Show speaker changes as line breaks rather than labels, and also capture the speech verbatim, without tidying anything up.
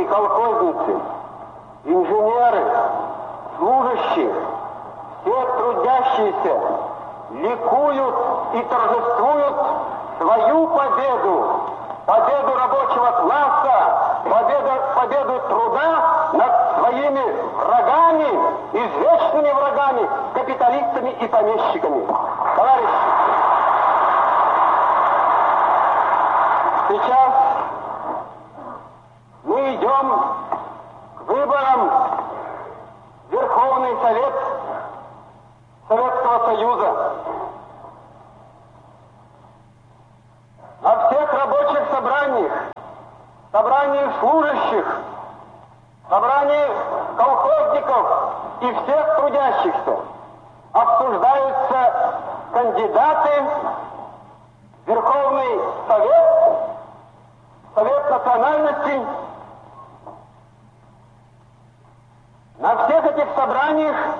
труженики, колхозницы, инженеры, служащие, все трудящиеся ликуют и торжествуют свою победу, победу рабочего класса, победу, победу труда над своими врагами, извечными врагами, капиталистами и помещиками. Товарищи, сейчас мы идем к выборам в Верховный Совет Советского Союза. На всех рабочих собраниях, собраниях служащих, собраниях колхозников и всех трудящихся обсуждаются кандидаты в Верховный Совет, Совет национальностей. На всех этих собраниях